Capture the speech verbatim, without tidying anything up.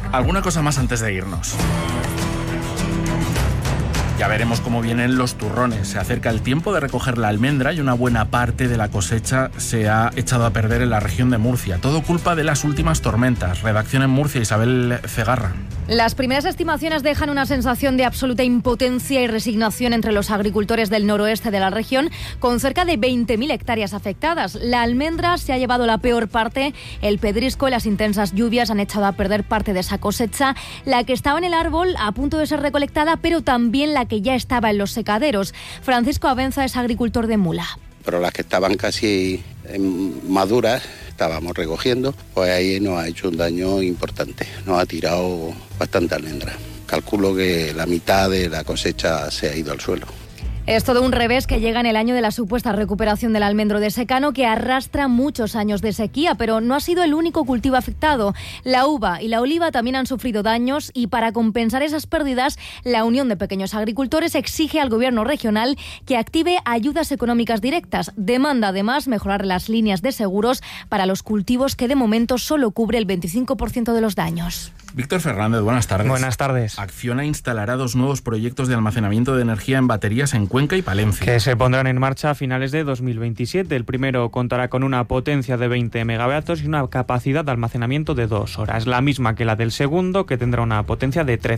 Alguna cosa más antes de irnos. Ya veremos cómo vienen los turrones. Se acerca el tiempo de recoger la almendra y una buena parte de la cosecha se ha echado a perder en la región de Murcia. Todo culpa de las últimas tormentas. Redacción en Murcia, Isabel Cegarra. Las primeras estimaciones dejan una sensación de absoluta impotencia y resignación entre los agricultores del noroeste de la región, con cerca de veinte mil hectáreas afectadas. La almendra se ha llevado la peor parte. El pedrisco y las intensas lluvias han echado a perder parte de esa cosecha, la que estaba en el árbol a punto de ser recolectada, pero también la que ya estaba en los secaderos. Francisco Abenza es agricultor de Mula. Pero las que estaban casi maduras, estábamos recogiendo, pues ahí nos ha hecho un daño importante. Nos ha tirado bastante almendra. Calculo que la mitad de la cosecha se ha ido al suelo. Es todo un revés que llega en el año de la supuesta recuperación del almendro de secano, que arrastra muchos años de sequía, pero no ha sido el único cultivo afectado. La uva y la oliva también han sufrido daños y para compensar esas pérdidas, la Unión de Pequeños Agricultores exige al Gobierno regional que active ayudas económicas directas. Demanda además mejorar las líneas de seguros para los cultivos, que de momento solo cubre el veinticinco por ciento de los daños. Víctor Fernández, buenas tardes. Buenas tardes. Acciona instalará dos nuevos proyectos de almacenamiento de energía en baterías en Cuenca y Palencia, que se pondrán en marcha a finales de dos mil veintisiete. El primero contará con una potencia de veinte megavatios y una capacidad de almacenamiento de dos horas, la misma que la del segundo, que tendrá una potencia de trece.